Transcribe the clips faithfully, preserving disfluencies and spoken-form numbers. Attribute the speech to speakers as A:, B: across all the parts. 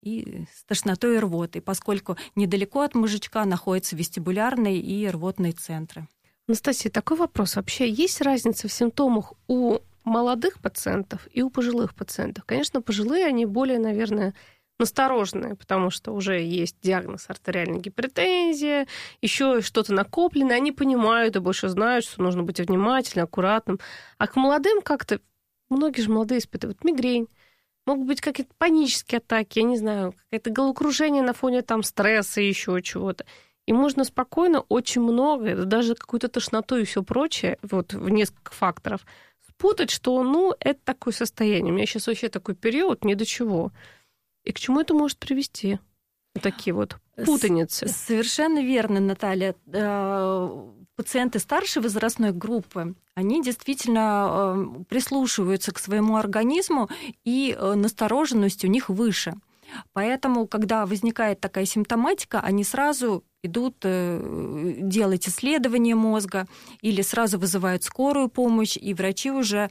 A: и с тошнотой и рвотой, поскольку недалеко от мозжечка находятся вестибулярные и рвотные центры.
B: Анастасия, такой вопрос. Вообще есть разница в симптомах у молодых пациентов и у пожилых пациентов? Конечно, пожилые, они более, наверное, настороженные, потому что уже есть диагноз артериальная гипертензия, еще что-то накопленное, они понимают и больше знают, что нужно быть внимательным, аккуратным. А к молодым как-то, многие же молодые испытывают мигрень, могут быть какие-то панические атаки, я не знаю, какое-то головокружение на фоне там стресса и еще чего-то. И можно спокойно очень много, даже какую-то тошноту и все прочее, вот в несколько факторов, спутать, что, ну, это такое состояние. У меня сейчас вообще такой период, ни до чего. И к чему это может привести? Вот такие вот путаницы.
A: Совершенно верно, Наталья. Пациенты старшей возрастной группы, они действительно прислушиваются к своему организму, и настороженность у них выше. Поэтому, когда возникает такая симптоматика, они сразу идут делать исследование мозга или сразу вызывают скорую помощь, и врачи уже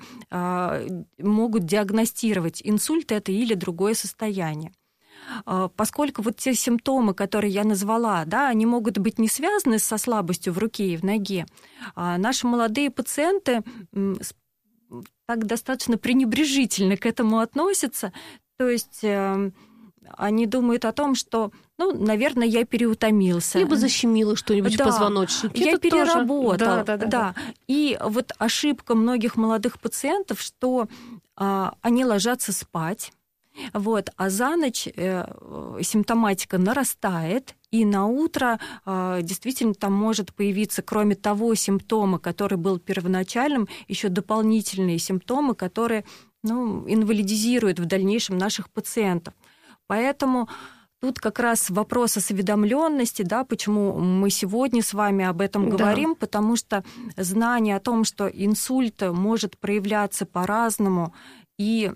A: могут диагностировать, инсульт это или другое состояние. Поскольку вот те симптомы, которые я назвала, да, они могут быть не связаны со слабостью в руке и в ноге, наши молодые пациенты так достаточно пренебрежительно к этому относятся, то есть они думают о том, что, ну, наверное, я переутомился.
B: Либо защемило что-нибудь
A: да,
B: в позвоночнике.
A: Я переработал.
B: Да, да, да,
A: да. И вот ошибка многих молодых пациентов, что а, они ложатся спать, вот, а за ночь э, симптоматика нарастает, и на утро э, действительно там может появиться, кроме того симптома, который был первоначальным, еще дополнительные симптомы, которые, ну, инвалидизируют в дальнейшем наших пациентов. Поэтому тут как раз вопрос осведомленности, да, почему мы сегодня с вами об этом
B: да.
A: говорим, потому что знание о том, что инсульт может проявляться по-разному, и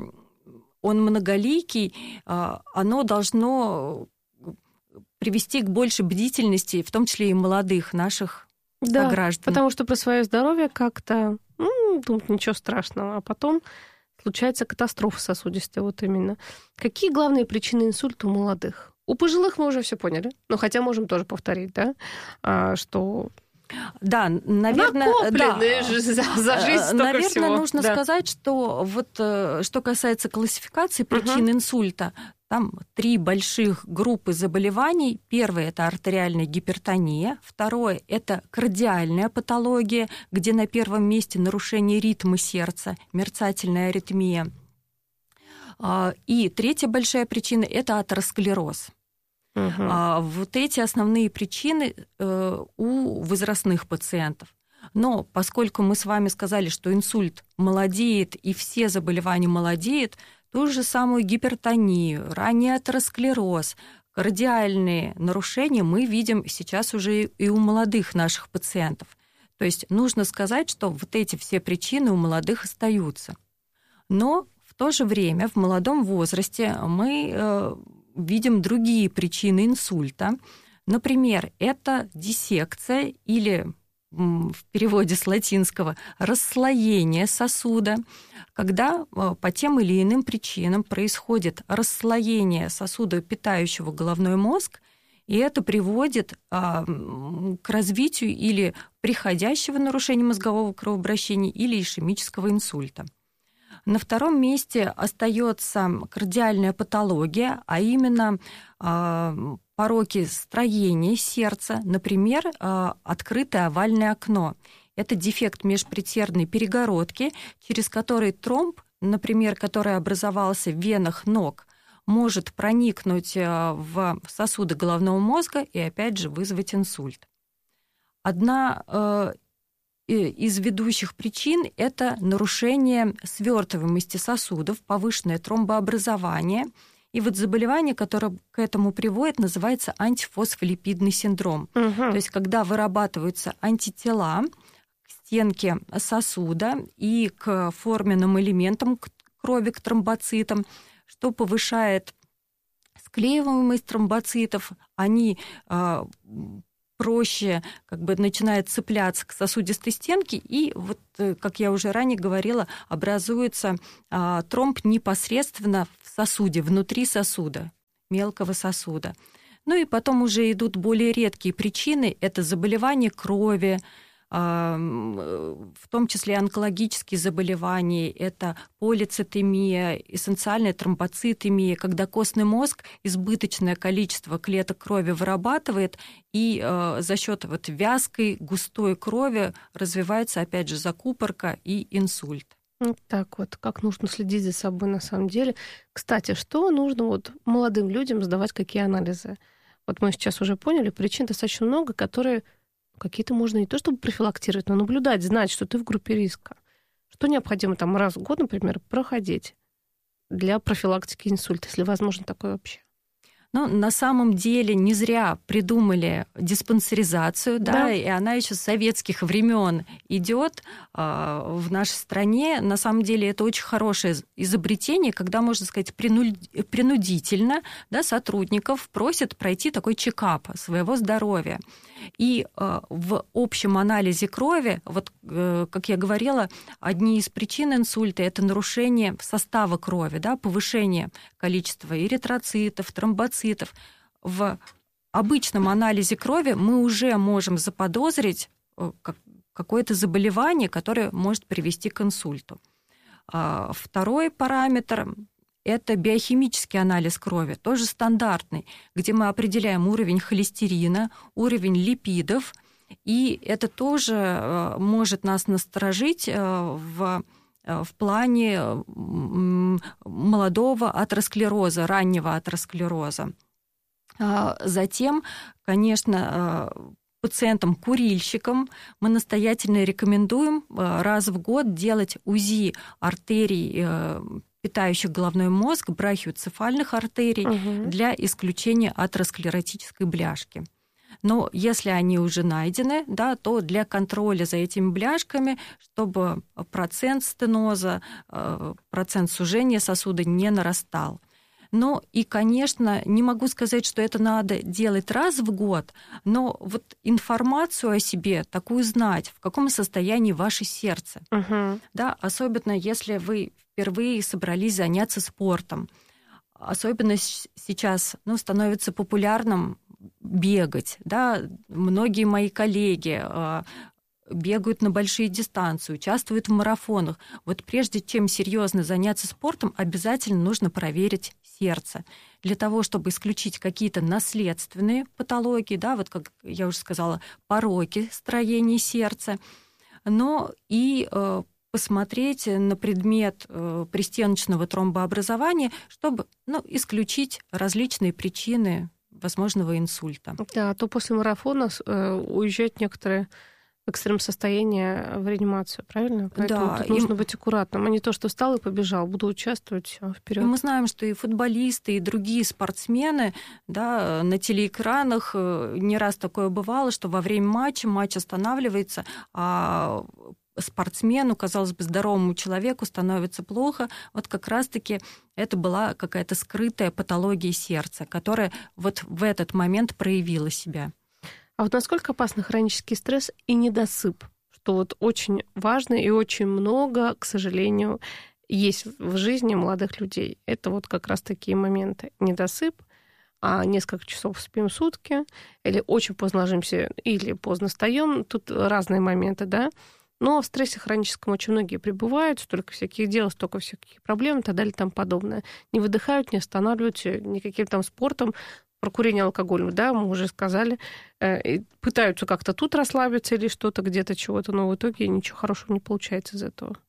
A: он многоликий, оно должно привести к большей бдительности, в том числе и молодых наших
B: да,
A: граждан.
B: Потому что про свое здоровье как-то, ну, думать ничего страшного, а потом случается катастрофа сосудистая, вот именно. Какие главные причины инсульта у молодых? У пожилых мы уже все поняли, но хотя можем тоже повторить, да, а, что...
A: Да, наверное,
B: да,
A: же
B: за, за жизнь столько
A: наверное,
B: всего.
A: нужно
B: да.
A: сказать, что вот что касается классификации причин uh-huh. инсульта, там три больших группы заболеваний. Первое – это артериальная гипертония. Второе – это кардиальная патология, где на первом месте нарушение ритма сердца, мерцательная аритмия. И третья большая причина – это атеросклероз. Uh-huh. Вот эти основные причины у возрастных пациентов. Но поскольку мы с вами сказали, что инсульт молодеет и все заболевания молодеют, ту же самую гипертонию, ранний атеросклероз, кардиальные нарушения мы видим сейчас уже и у молодых наших пациентов. То есть нужно сказать, что вот эти все причины у молодых остаются. Но в то же время в молодом возрасте мы видим другие причины инсульта. Например, это диссекция или в переводе с латинского расслоение сосуда, когда по тем или иным причинам происходит расслоение сосуда, питающего головной мозг, и это приводит к развитию или приходящего нарушения мозгового кровообращения, или ишемического инсульта. На втором месте остается кардиальная патология, а именно пороки строения сердца, например, открытое овальное окно. Это дефект межпредсердной перегородки, через который тромб, например, который образовался в венах ног, может проникнуть в сосуды головного мозга и опять же вызвать инсульт. Одна из ведущих причин – это нарушение свертываемости сосудов, повышенное тромбообразование. И вот заболевание, которое к этому приводит, называется антифосфолипидный синдром. Угу. То есть когда вырабатываются антитела к стенке сосуда и к форменным элементам крови, к тромбоцитам, что повышает склеиваемость тромбоцитов, они проще как бы начинает цепляться к сосудистой стенке, и вот, как я уже ранее говорила, образуется а, тромб непосредственно в сосуде, внутри сосуда. мелкого сосуда. Ну и потом уже идут более редкие причины. Это заболевания крови, в том числе онкологические заболевания, это полицитемия, эссенциальная тромбоцитемия, когда костный мозг избыточное количество клеток крови вырабатывает, и за счет вот вязкой, густой крови развивается, опять же, закупорка и инсульт.
B: Вот так вот, как нужно следить за собой на самом деле. Кстати, что нужно вот молодым людям сдавать, какие анализы? Вот мы сейчас уже поняли, причин достаточно много, которые какие-то можно не то чтобы профилактировать, но наблюдать, знать, что ты в группе риска. Что необходимо там раз в год, например, проходить для профилактики инсульта, если возможно такое вообще?
A: Ну, на самом деле не зря придумали диспансеризацию, да, да, и она еще с советских времен идет э, в нашей стране. На самом деле это очень хорошее изобретение, когда, можно сказать, принудительно, да, сотрудников просят пройти такой чекап своего здоровья. И э, в общем анализе крови, вот, э, как я говорила, одни из причин инсульта – это нарушение состава крови, да, повышение количества эритроцитов, тромбоцитов. В обычном анализе крови мы уже можем заподозрить э, какое-то заболевание, которое может привести к инсульту. А второй параметр – это биохимический анализ крови, тоже стандартный, где мы определяем уровень холестерина, уровень липидов, и это тоже может нас насторожить в, в плане молодого атеросклероза, раннего атеросклероза. Затем, конечно, пациентам-курильщикам мы настоятельно рекомендуем раз в год делать УЗИ артерий, питающих головной мозг, брахиоцефальных артерий, угу. для исключения атеросклеротической бляшки. Но если они уже найдены, да, то для контроля за этими бляшками, чтобы процент стеноза, процент сужения сосуда не нарастал. Ну и, конечно, не могу сказать, что это надо делать раз в год, но вот информацию о себе такую знать, в каком состоянии ваше сердце. Uh-huh. Да, особенно если вы впервые собрались заняться спортом. Особенно сейчас, ну, становится популярным бегать. Да? Многие мои коллеги бегают на большие дистанции, участвуют в марафонах. Вот прежде чем серьезно заняться спортом, обязательно нужно проверить сердце. Для того, чтобы исключить какие-то наследственные патологии, да, вот как я уже сказала, пороки строения сердца, но и э, посмотреть на предмет э, пристеночного тромбообразования, чтобы, ну, исключить различные причины возможного инсульта.
B: Да, а то после марафона э, уезжают некоторые в экстрем-состояние в реанимацию, правильно? Поэтому да, тут нужно и... быть аккуратным, а не то, что встал и побежал, буду участвовать, все, вперед.
A: Мы знаем, что и футболисты, и другие спортсмены, да, на телеэкранах не раз такое бывало, что во время матча матч останавливается, а спортсмену, казалось бы, здоровому человеку становится плохо. Вот как раз-таки это была какая-то скрытая патология сердца, которая вот в этот момент проявила себя.
B: А вот насколько опасны хронический стресс и недосып? Что вот очень важно и очень много, к сожалению, есть в жизни молодых людей. Это вот как раз такие моменты. Недосып, а несколько часов спим в сутки, или очень поздно ложимся, или поздно встаем. Тут разные моменты, да. Но в стрессе хроническом очень многие пребывают, столько всяких дел, столько всяких проблем и так далее и тому подобное. Не выдыхают, не останавливаются никаким там спортом. Про курение алкоголя, да, мы уже сказали, э, пытаются как-то тут расслабиться или что-то, где-то чего-то, но в итоге ничего хорошего не получается из этого.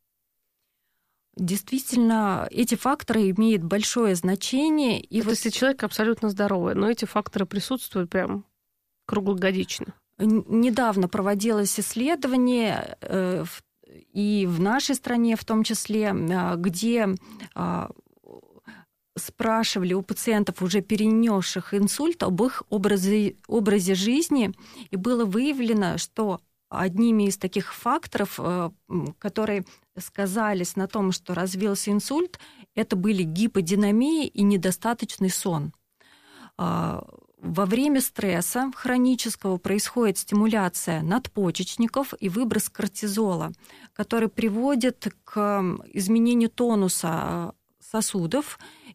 A: Действительно, эти факторы имеют большое значение. И
B: вот... Если человек абсолютно здоровый, но эти факторы присутствуют прям круглогодично.
A: Недавно проводилось исследование, э, и в нашей стране в том числе, где... Э, спрашивали у пациентов, уже перенесших инсульт, об их образе, образе жизни, и было выявлено, что одними из таких факторов, которые сказались на том, что развился инсульт, это были гиподинамия и недостаточный сон. Во время стресса хронического происходит стимуляция надпочечников и выброс кортизола, который приводит к изменению тонуса сосудов,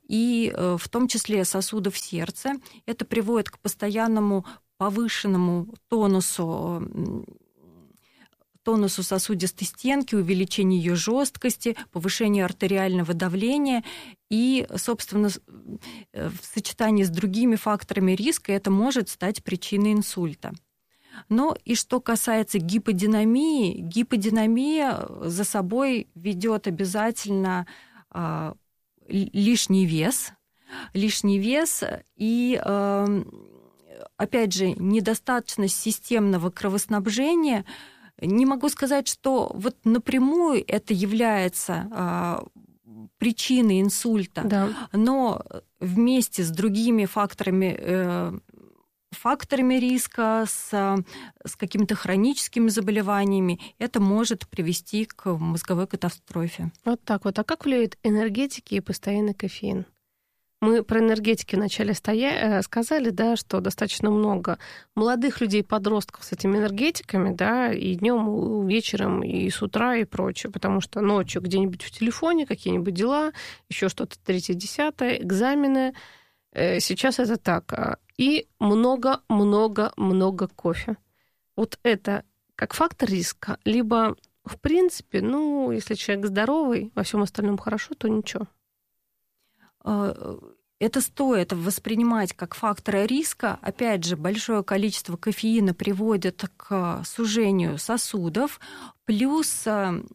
A: и в том числе сосудов сердца. Это приводит к постоянному повышенному тонусу, тонусу сосудистой стенки, увеличению ее жесткости, повышению артериального давления. И, собственно, в сочетании с другими факторами риска это может стать причиной инсульта. Но и что касается гиподинамии, гиподинамия за собой ведет обязательно э, лишний вес, лишний вес и, э, опять же, недостаточность системного кровоснабжения. Не могу сказать, что вот напрямую это является э, причиной инсульта, да. Но вместе с другими факторами э, факторами риска, с, с какими-то хроническими заболеваниями, это может привести к мозговой катастрофе.
B: Вот так вот. А как влияют энергетики и постоянный кофеин? Мы про энергетики вначале стоя... сказали, да, что достаточно много молодых людей, подростков с этими энергетиками, да, и днем, и вечером, и с утра, и прочее, потому что ночью где-нибудь в телефоне какие-нибудь дела, еще что-то третье-десятое, экзамены. Сейчас это так. И много-много-много кофе. Вот это как фактор риска, либо, в принципе, ну, если человек здоровый, во всем остальном хорошо, то ничего.
A: Это стоит воспринимать как фактор риска. Опять же, большое количество кофеина приводит к сужению сосудов, плюс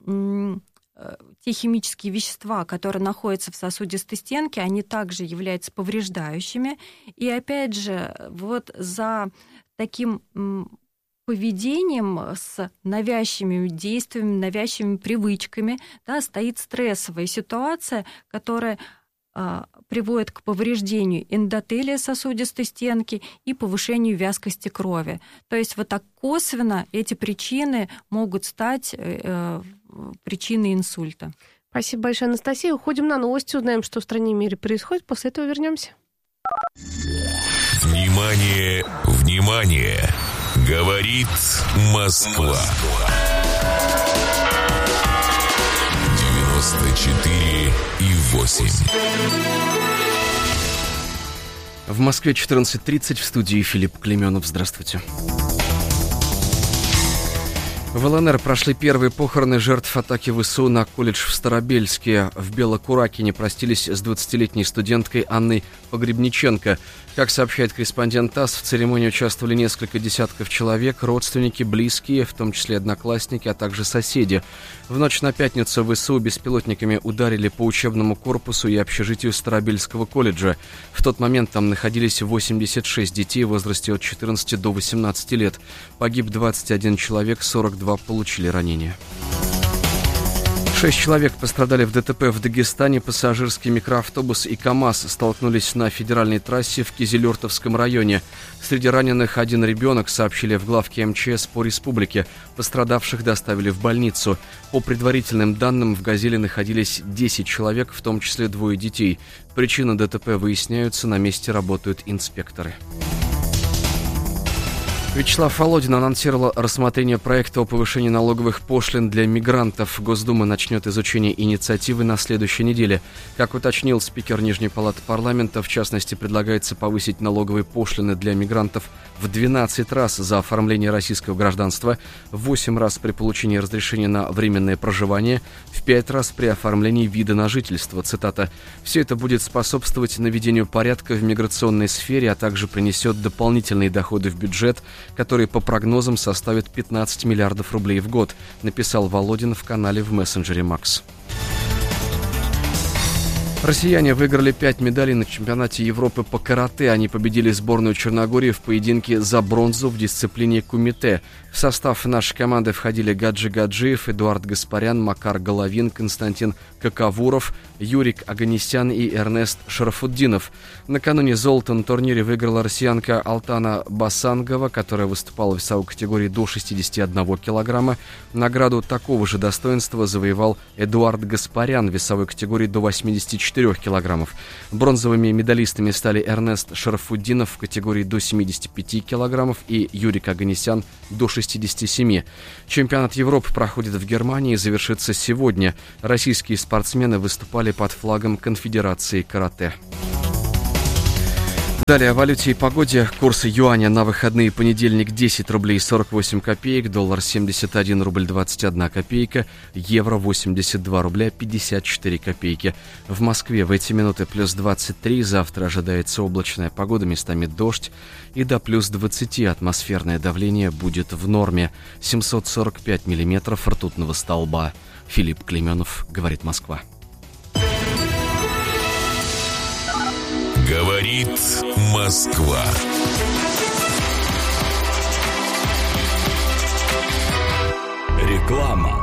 A: те химические вещества, которые находятся в сосудистой стенке, они также являются повреждающими. И опять же, вот за таким поведением с навязчивыми действиями, навязчивыми привычками, да, стоит стрессовая ситуация, которая а, приводит к повреждению эндотелия сосудистой стенки и повышению вязкости крови. То есть вот так косвенно эти причины могут стать э, причиной инсульта.
B: Спасибо большое, Анастасия. Уходим на новости, узнаем, что в стране и мире происходит. После этого вернемся.
C: Внимание, внимание! Говорит Москва. девяносто четыре и восемь.
D: В Москве четырнадцать тридцать, в студии Филипп Клеменов. Здравствуйте. В ЛНР прошли первые похороны жертв атаки ВСУ на колледж в Старобельске. В Белокуракине простились с двадцатилетней студенткой Анной Погребниченко. Как сообщает корреспондент ТАСС, в церемонии участвовали несколько десятков человек, родственники, близкие, в том числе одноклассники, а также соседи. В ночь на пятницу ВСУ беспилотниками ударили по учебному корпусу и общежитию Старобельского колледжа. В тот момент там находились восемьдесят шесть детей в возрасте от четырнадцати до восемнадцати лет. Погиб двадцать один человек, сорок два получили ранения. Шесть человек пострадали в ДТП в Дагестане. Пассажирский микроавтобус и КАМАЗ столкнулись на федеральной трассе в Кизилёртовском районе. Среди раненых один ребенок, сообщили в главке МЧС по республике. Пострадавших доставили в больницу. По предварительным данным, в «Газели» находились десять человек, в том числе двое детей. Причины ДТП выясняются, на месте работают инспекторы. Вячеслав Володин анонсировал рассмотрение проекта о повышении налоговых пошлин для мигрантов. Госдума начнет изучение инициативы на следующей неделе. Как уточнил спикер Нижней палаты парламента, в частности, предлагается повысить налоговые пошлины для мигрантов в двенадцать раз за оформление российского гражданства, в восемь раз при получении разрешения на временное проживание, в пять раз при оформлении вида на жительство. Цитата. «Все это будет способствовать наведению порядка в миграционной сфере, а также принесет дополнительные доходы в бюджет, которые по прогнозам составят пятнадцать миллиардов рублей в год», написал Володин в канале в мессенджере Макс. Россияне выиграли пять медалей на чемпионате Европы по карате. Они победили сборную Черногории в поединке за бронзу в дисциплине кумите. В состав нашей команды входили Гаджи Гаджиев, Эдуард Гаспарян, Макар Головин, Константин Какавуров, Юрик Аганесян и Эрнест Шарафутдинов. Накануне золото на турнире выиграла россиянка Алтана Басангова, которая выступала в весовой категории до шестидесяти одного килограмма. Награду такого же достоинства завоевал Эдуард Гаспарян в весовой категории до восьмидесяти четырёх килограммов. Бронзовыми медалистами стали Эрнест Шарафутдинов в категории до семидесяти пяти килограммов и Юрик Аганесян до шестидесяти шестидесяти семи. Чемпионат Европы проходит в Германии и завершится сегодня. Российские спортсмены выступали под флагом Конфедерации карате. Далее о валюте и погоде. Курсы юаня на выходные: понедельник десять рублей сорок восемь копеек, доллар семьдесят один рубль двадцать одна копейка, евро восемьдесят два рубля пятьдесят четыре копейки. В Москве в эти минуты плюс двадцать три, завтра ожидается облачная погода, местами дождь, и до плюс двадцати атмосферное давление будет в норме. семьсот сорок пять миллиметров ртутного столба. Филипп Клейменов, говорит Москва.
C: Говорит Москва.
E: Реклама.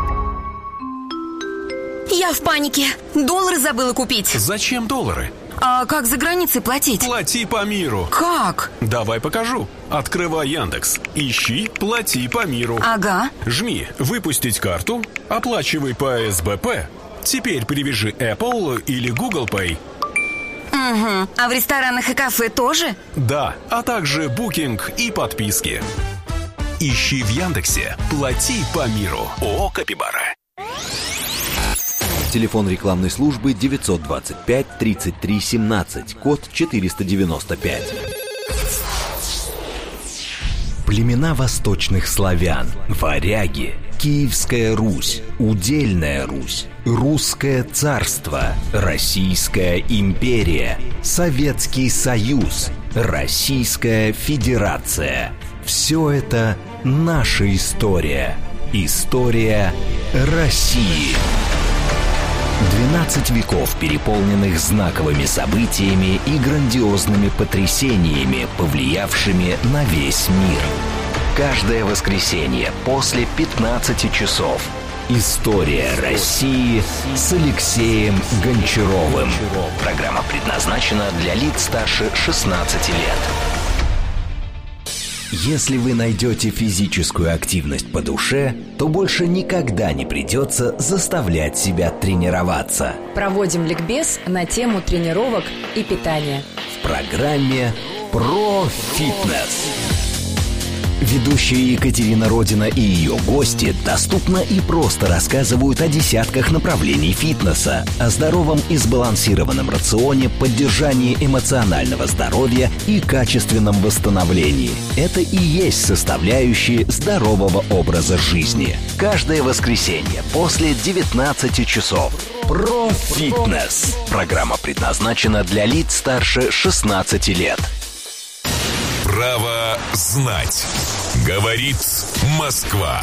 F: Я в панике. Доллары забыла купить.
E: Зачем доллары?
F: А как за границей платить?
E: Плати по миру.
F: Как?
E: Давай покажу. Открывай Яндекс. Ищи «Плати по миру».
F: Ага.
E: Жми «Выпустить карту», оплачивай по эс бэ пэ. Теперь привяжи Apple или Google Pay.
F: Угу. А в ресторанах и кафе тоже?
E: Да, а также букинг и подписки. Ищи в Яндексе «Плати по миру». ООО «Капибара».
G: Телефон рекламной службы девятьсот двадцать пять тридцать три семнадцать, код четыреста девяносто пять. Племена восточных славян, варяги, Киевская Русь, Удельная Русь, Русское царство, Российская империя, Советский Союз, Российская Федерация. Все это наша история. История России. двенадцать веков, переполненных знаковыми событиями и грандиозными потрясениями, повлиявшими на весь мир. Каждое воскресенье после пятнадцати часов. История России с Алексеем Гончаровым. Программа предназначена для лиц старше шестнадцати лет. Если вы найдете физическую активность по душе, то больше никогда не придется заставлять себя тренироваться.
H: Проводим ликбез на тему тренировок и питания.
G: В программе «Про фитнес». Ведущая Екатерина Родина и ее гости доступно и просто рассказывают о десятках направлений фитнеса, о здоровом и сбалансированном рационе, поддержании эмоционального здоровья и качественном восстановлении. Это и есть составляющие здорового образа жизни. Каждое воскресенье после девятнадцати часов. Про фитнес. Программа предназначена для лиц старше шестнадцати лет.
C: Право знать. Говорит Москва.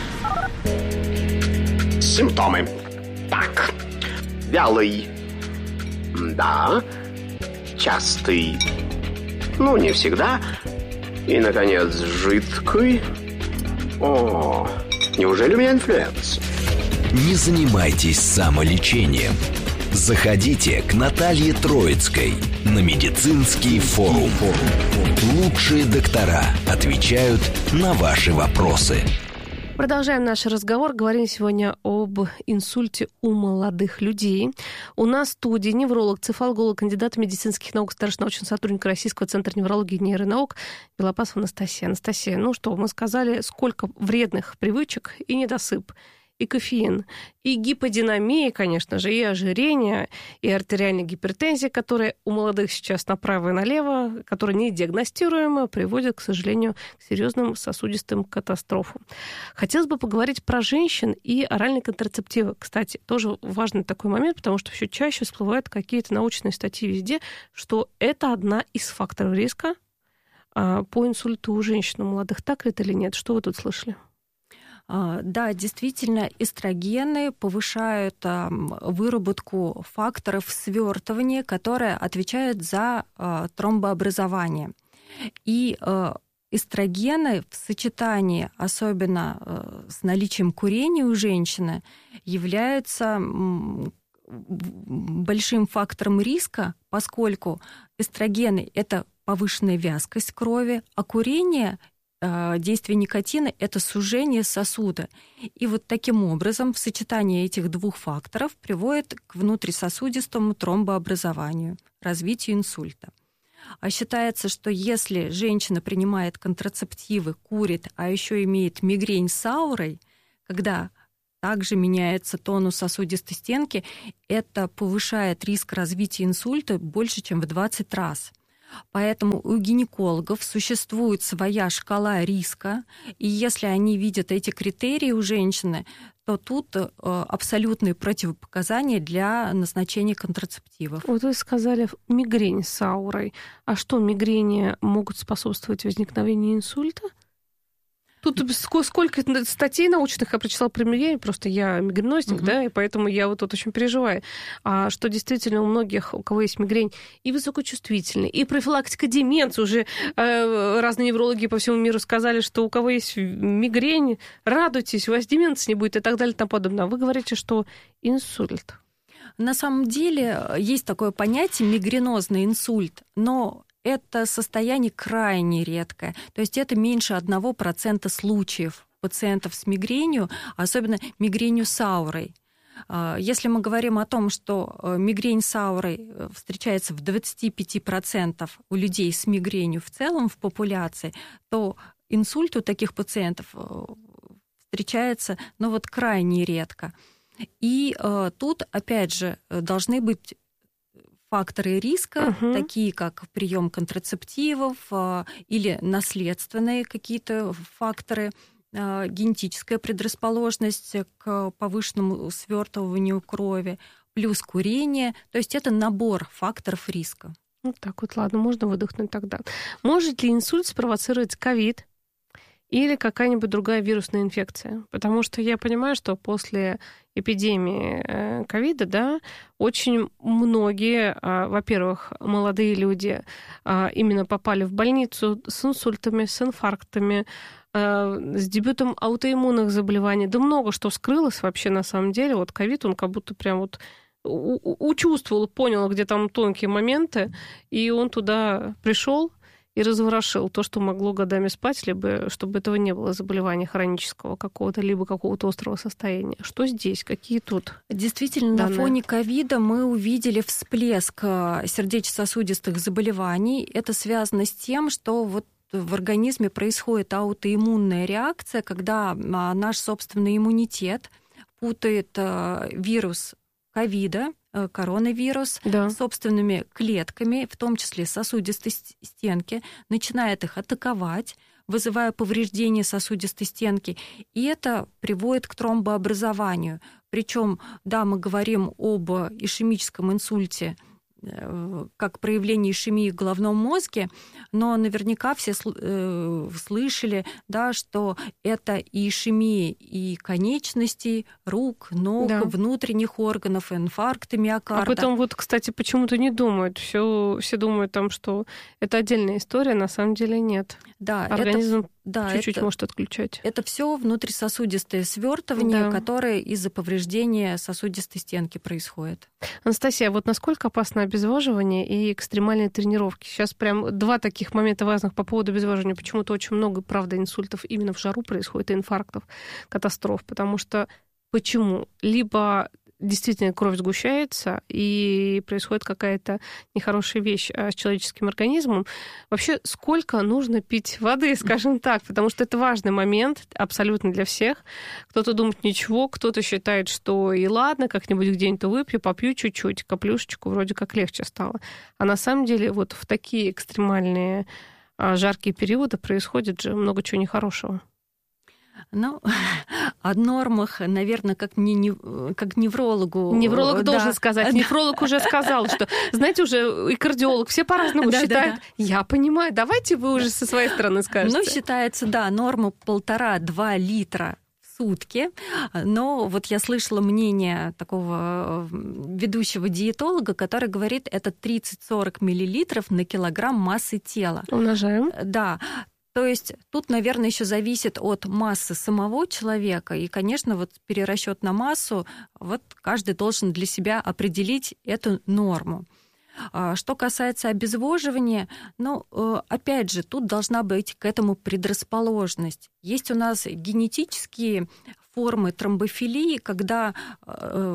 I: Симптомы. Так. Вялый. Да. Частый. Ну, не всегда. И, наконец, жидкий. О, неужели у меня инфлюенс?
G: Не занимайтесь самолечением. Заходите к Наталье Троицкой на медицинский форум. Лучшие доктора отвечают на ваши вопросы.
B: Продолжаем наш разговор. Говорим сегодня об инсульте у молодых людей. У нас в студии невролог, цефалголог, кандидат медицинских наук, старший научный сотрудник Российского центра неврологии и нейронаук Белопасова Анастасия. Анастасия, ну что, мы сказали, сколько вредных привычек и недосып. И кофеин, и гиподинамия, конечно же, и ожирение, и артериальная гипертензия, которая у молодых сейчас направо и налево, которая не диагностируема, приводит, к сожалению, к серьезным сосудистым катастрофам. Хотелось бы поговорить про женщин и оральные контрацептивы. Кстати, тоже важный такой момент, потому что все чаще всплывают какие-то научные статьи везде, что это одна из факторов риска по инсульту у женщин, у молодых. Так это или нет? Что вы тут слышали?
A: Да, действительно, эстрогены повышают выработку факторов свертывания, которые отвечают за тромбообразование. И эстрогены в сочетании, особенно с наличием курения у женщины, являются большим фактором риска, поскольку эстрогены – это повышенная вязкость крови, а курение – действие никотина – это сужение сосуда. И вот таким образом в сочетании этих двух факторов приводит к внутрисосудистому тромбообразованию, развитию инсульта. А считается, что если женщина принимает контрацептивы, курит, а еще имеет мигрень с аурой, когда также меняется тонус сосудистой стенки, это повышает риск развития инсульта больше, чем в двадцать раз. Поэтому у гинекологов существует своя шкала риска, и если они видят эти критерии у женщины, то тут абсолютные противопоказания для назначения контрацептивов.
B: Вот вы сказали мигрень с аурой. А что, мигрени могут способствовать возникновению инсульта? Тут сколько статей научных я прочитала про мигрень, просто я мигренозник, uh-huh. да, и поэтому я вот тут очень переживаю. А что действительно у многих, у кого есть мигрень, и высокочувствительный, и профилактика деменции, уже э, разные неврологи по всему миру сказали, что у кого есть мигрень, радуйтесь, у вас деменции не будет и так далее и тому подобное. Вы говорите, что инсульт.
A: На самом деле есть такое понятие мигренозный инсульт, но это состояние крайне редкое. То есть это меньше одного процента случаев пациентов с мигренью, особенно мигренью с аурой. Если мы говорим о том, что мигрень с аурой встречается в двадцать пять процентов у людей с мигренью в целом в популяции, то инсульт у таких пациентов встречается, ну, вот крайне редко. И тут, опять же, должны быть факторы риска, uh-huh. такие как прием контрацептивов э, или наследственные какие-то факторы, э, генетическая предрасположенность к повышенному свертыванию крови, плюс курение. То есть это набор факторов риска.
B: Вот так вот, ладно, можно выдохнуть тогда. Может ли инсульт спровоцировать ковид или какая-нибудь другая вирусная инфекция? Потому что я понимаю, что после эпидемии ковида, да, очень многие, во-первых, молодые люди именно попали в больницу с инсультами, с инфарктами, с дебютом аутоиммунных заболеваний. Да много что скрылось вообще на самом деле. Вот ковид, он как будто прям вот учувствовал, понял, где там тонкие моменты, и он туда пришел и разворошил то, что могло годами спать, либо чтобы этого не было заболевания хронического какого-то, либо какого-то острого состояния. Что здесь? Какие тут?
A: Действительно, данные? На фоне ковида мы увидели всплеск сердечно-сосудистых заболеваний. Это связано с тем, что вот в организме происходит аутоиммунная реакция, когда наш собственный иммунитет путает вирус ковида, коронавирус, да. собственными клетками, в том числе сосудистой стенки, начинает их атаковать, вызывая повреждение сосудистой стенки, и это приводит к тромбообразованию. Причем, да, мы говорим об ишемическом инсульте как проявление ишемии в головном мозге, но наверняка все слышали, да, что это и ишемия и конечностей, рук, ног, да. внутренних органов, инфаркты миокарда.
B: Об этом вот, кстати, почему-то не думают. Все, все думают там, что это отдельная история, на самом деле нет.
A: Да,
B: организм
A: это, да,
B: чуть-чуть
A: это,
B: может отключать.
A: Это все внутрисосудистое свертывание, да. которое из-за повреждения сосудистой стенки происходит.
B: Анастасия, вот насколько опасно обезвоживание и экстремальные тренировки? Сейчас прям два таких момента важных по поводу обезвоживания. Почему-то очень много, правда, инсультов именно в жару происходит, и инфарктов, катастроф. Потому что почему? Либо действительно кровь сгущается, и происходит какая-то нехорошая вещь с человеческим организмом. Вообще, сколько нужно пить воды, скажем так, потому что это важный момент абсолютно для всех. Кто-то думает ничего, кто-то считает, что и ладно, как-нибудь где-нибудь выпью, попью чуть-чуть, каплюшечку, вроде как легче стало. А на самом деле вот в такие экстремальные жаркие периоды происходит же много чего нехорошего.
A: Ну, о нормах, наверное, как, не, не, как неврологу.
B: Невролог
A: да.
B: должен сказать. Нефролог уже сказал, что, знаете, уже и кардиолог, все по-разному да, считают. Да, да. Я понимаю, давайте вы уже со своей стороны скажете.
A: Ну, считается, да, норма полтора-два литра в сутки. Но вот я слышала мнение такого ведущего диетолога, который говорит, это тридцать-сорок миллилитров на килограмм массы тела.
B: Умножаем.
A: Да. То есть тут, наверное, еще зависит от массы самого человека. И, конечно, вот перерасчет на массу, вот каждый должен для себя определить эту норму. Что касается обезвоживания, ну, опять же, тут должна быть к этому предрасположенность. Есть у нас генетические формы тромбофилии, когда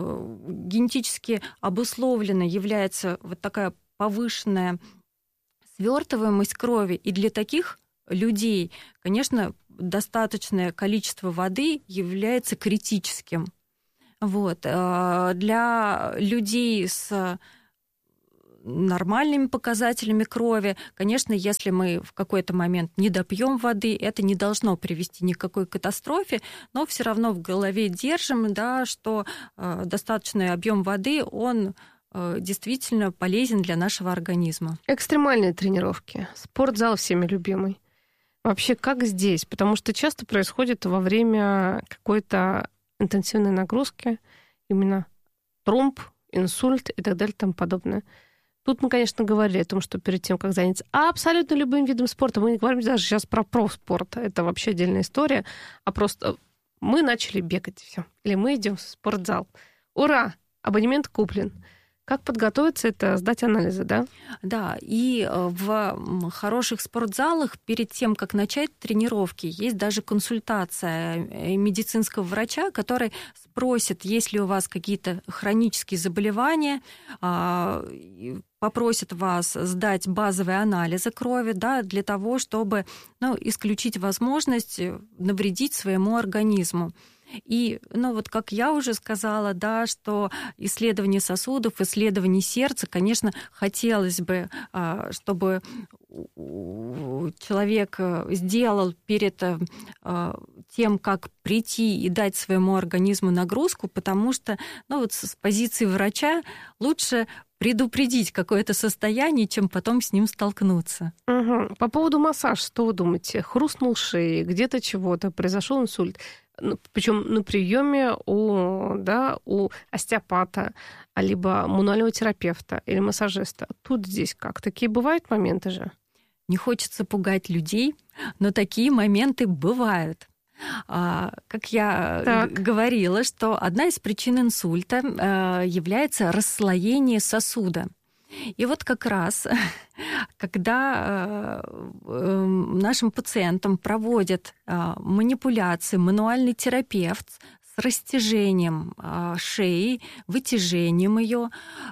A: генетически обусловлена является вот такая повышенная свертываемость крови. И для таких людей, конечно, достаточное количество воды является критическим. Вот. Для людей с нормальными показателями крови, конечно, если мы в какой-то момент не допьем воды, это не должно привести ни к какой катастрофе, но все равно в голове держим, да, что достаточный объем воды, он действительно полезен для нашего организма.
B: Экстремальные тренировки. Спортзал всеми любимый. Вообще, как здесь? Потому что часто происходит во время какой-то интенсивной нагрузки именно тромб, инсульт и так далее и тому подобное. Тут мы, конечно, говорили о том, что перед тем, как заняться абсолютно любым видом спорта, мы не говорим даже сейчас про профспорт, это вообще отдельная история, а просто мы начали бегать, все. Или мы идем в спортзал. Ура! Абонемент куплен. Как подготовиться, это сдать анализы, да?
A: Да, и в хороших спортзалах перед тем, как начать тренировки, есть даже консультация медицинского врача, который спросит, есть ли у вас какие-то хронические заболевания, попросит вас сдать базовые анализы крови, да, для того, чтобы, ну, исключить возможность навредить своему организму. И, ну, вот как я уже сказала, да, что исследование сосудов, исследование сердца, конечно, хотелось бы, чтобы человек сделал перед тем, как прийти и дать своему организму нагрузку, потому что, ну, вот с позиции врача лучше предупредить какое-то состояние, чем потом с ним столкнуться.
B: Угу. По поводу массажа, что вы думаете? Хрустнул шеей, где-то чего-то, произошел инсульт. Причем на приеме у, да, у остеопата, либо мануального терапевта или массажиста. Тут здесь как? Такие бывают моменты же?
A: Не хочется пугать людей, но такие моменты бывают. Как я так. говорила, что одна из причин инсульта является расслоение сосуда. И вот как раз, когда нашим пациентам проводят манипуляции, мануальный терапевт с растяжением шеи, вытяжением ее,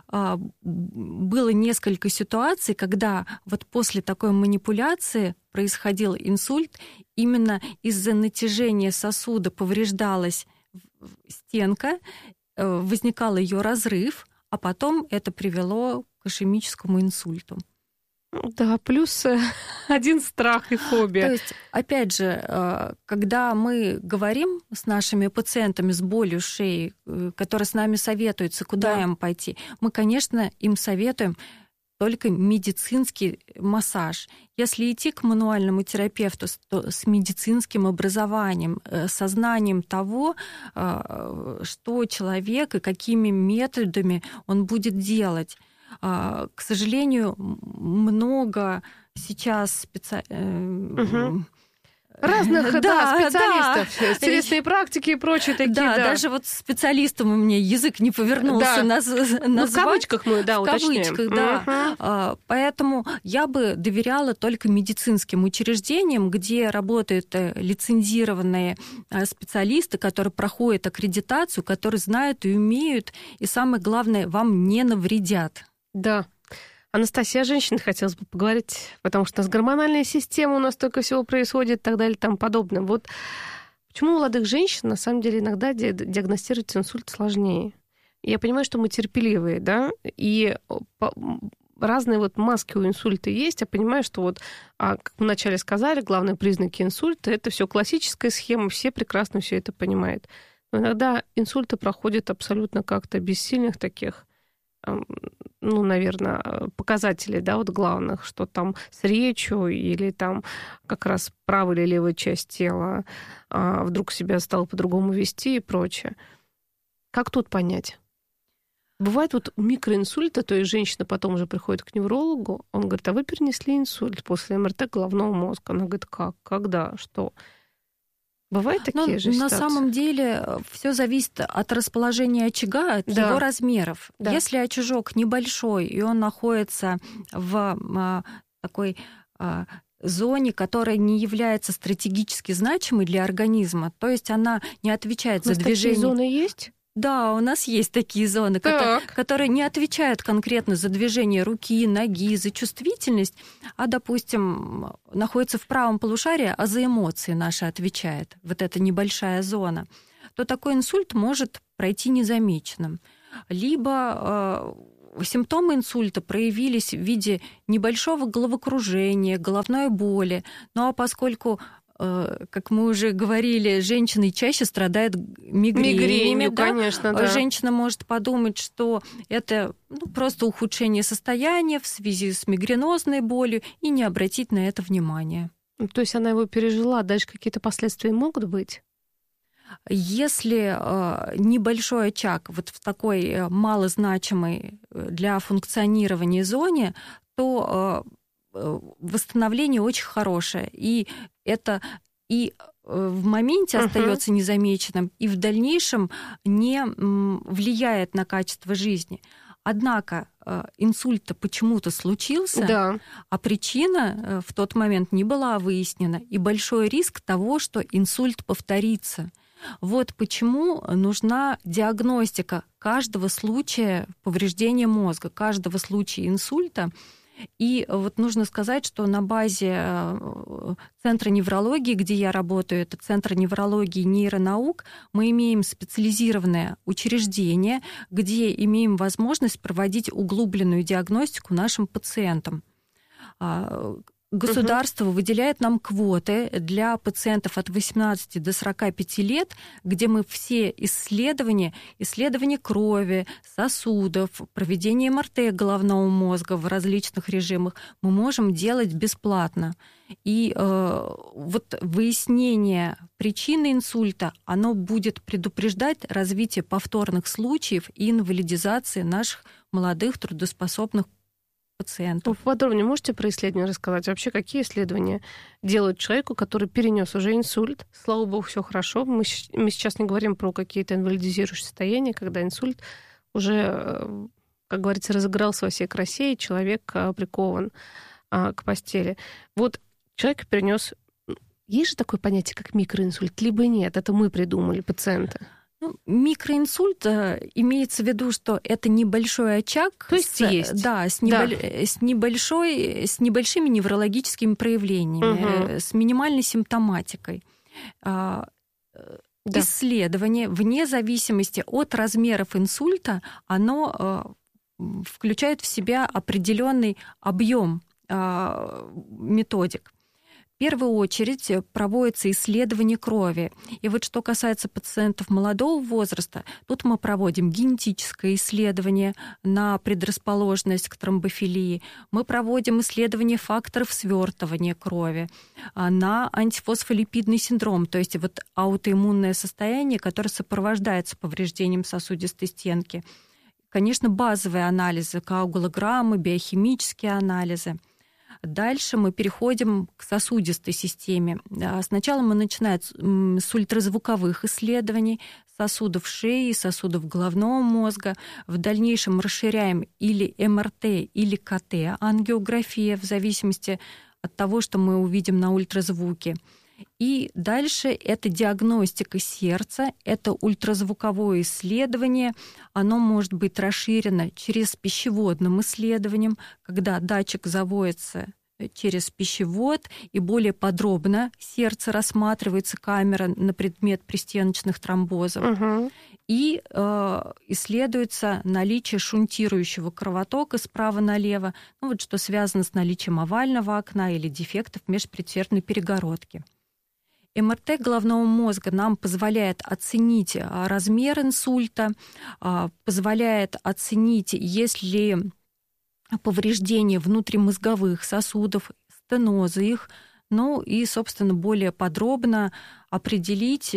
A: было несколько ситуаций, когда вот после такой манипуляции происходил инсульт, именно из-за натяжения сосуда повреждалась стенка, возникал ее разрыв, а потом это привело к ишемическому инсульту.
B: Да, плюс один страх и фобия.
A: То есть, опять же, когда мы говорим с нашими пациентами с болью шеи, которые с нами советуются, куда да. им пойти, мы, конечно, им советуем только медицинский массаж. Если идти к мануальному терапевту, то с медицинским образованием, со знанием того, что человек и какими методами он будет делать. К сожалению, много сейчас специалистов...
B: Угу. Разных да, да, специалистов, да. телесные практики и прочие такие.
A: Да, да, даже вот специалистам у меня язык не повернулся да. наз... назвать.
B: Ну, в кавычках мы, да,
A: в
B: уточняем.
A: кавычках, да. Uh-huh. Поэтому я бы доверяла только медицинским учреждениям, где работают лицензированные специалисты, которые проходят аккредитацию, которые знают и умеют, и самое главное, вам не навредят.
B: Да. Анастасия, о женщинах хотелось бы поговорить, потому что у нас гормональная система, у нас столько всего происходит и так далее и тому подобное. Вот почему у молодых женщин, на самом деле, иногда диагностировать инсульт сложнее? Я понимаю, что мы терпеливые, да, и разные вот маски у инсульта есть. Я понимаю, что вот, как мы вначале сказали, главные признаки инсульта – это все классическая схема, все прекрасно все это понимают. Но иногда инсульты проходят абсолютно как-то без сильных таких, ну, наверное, показателей, да, вот главных, что там с речью или там как раз правая или левая часть тела а, вдруг себя стала по-другому вести и прочее. Как тут понять? Бывает вот микроинсульта, то есть женщина потом уже приходит к неврологу, он говорит, а вы перенесли инсульт после эм эр тэ головного мозга. Она говорит, как, когда, что? Бывают такие
A: Но
B: же ситуации?
A: На самом деле все зависит от расположения очага, от да. его размеров. Да. Если очажок небольшой, и он находится в а, такой а, зоне, которая не является стратегически значимой для организма, то есть она не отвечает за движение.
B: Такие зоны есть?
A: Да, у нас есть такие зоны, которые, которые не отвечают конкретно за движение руки, ноги, за чувствительность, а, допустим, находятся в правом полушарии, а за эмоции наши отвечает. Вот эта небольшая зона. То такой инсульт может пройти незамеченным. Либо э, симптомы инсульта проявились в виде небольшого головокружения, головной боли. Ну а поскольку, э, как мы уже говорили, женщины чаще страдают мигренями,
B: Мигренью,
A: да?
B: конечно, да.
A: Женщина может подумать, что это ну, просто ухудшение состояния в связи с мигренозной болью и не обратить на это внимания.
B: То есть она его пережила, дальше какие-то последствия могут быть?
A: Если э, небольшой очаг вот в такой малозначимой для функционирования зоне, то э, восстановление очень хорошее. И это и в моменте uh-huh. остается незамеченным, и в дальнейшем не влияет на качество жизни. Однако инсульт-то почему-то случился,
B: да.
A: а причина в тот момент не была выяснена, и большой риск того, что инсульт повторится. Вот почему нужна диагностика каждого случая повреждения мозга, каждого случая инсульта. И вот нужно сказать, что на базе Центра неврологии, где я работаю, это Центр неврологии и нейронаук, мы имеем специализированное учреждение, где имеем возможность проводить углубленную диагностику нашим пациентам. Государство угу. выделяет нам квоты для пациентов от восемнадцати до сорока пяти лет, где мы все исследования, исследования крови, сосудов, проведение эм эр тэ головного мозга в различных режимах мы можем делать бесплатно. И э, вот выяснение причины инсульта, оно будет предупреждать развитие повторных случаев и инвалидизации наших молодых трудоспособных пациентов.
B: Подробнее можете про исследования рассказать? Вообще, какие исследования делают человеку, который перенес уже инсульт? Слава богу, все хорошо. Мы, мы сейчас не говорим про какие-то инвалидизирующие состояния, когда инсульт уже, как говорится, разыгрался во всей красе, и человек прикован к постели. Вот человек перенес. Есть же такое понятие, как микроинсульт, либо нет? Это мы придумали, пациенты.
A: Ну, микроинсульт имеется в виду, что это небольшой очаг.
B: То есть
A: с,
B: есть.
A: Да, с, неболь, да. С, небольшой, с небольшими неврологическими проявлениями, угу. с минимальной симптоматикой. Да. Исследование, вне зависимости от размеров инсульта, оно включает в себя определенный объем методик. В первую очередь проводится исследование крови. И вот что касается пациентов молодого возраста, тут мы проводим генетическое исследование на предрасположенность к тромбофилии. Мы проводим исследование факторов свертывания крови на антифосфолипидный синдром, то есть вот аутоиммунное состояние, которое сопровождается повреждением сосудистой стенки. Конечно, базовые анализы, коагулограммы, биохимические анализы. Дальше мы переходим к сосудистой системе. Сначала мы начинаем с ультразвуковых исследований сосудов шеи, сосудов головного мозга. В дальнейшем расширяем или эм эр тэ, или ка тэ, ангиография, в зависимости от того, что мы увидим на ультразвуке. И дальше это диагностика сердца, это ультразвуковое исследование. Оно может быть расширено через пищеводным исследованием, когда датчик заводится через пищевод, и более подробно сердце рассматривается, камера на предмет пристеночных тромбозов. Угу. И э, исследуется наличие шунтирующего кровотока справа налево, ну, вот что связано с наличием овального окна или дефектов межпредсердной перегородки. эм эр тэ головного мозга нам позволяет оценить размер инсульта, позволяет оценить, есть ли повреждения внутримозговых сосудов, стенозы их, ну и, собственно, более подробно определить,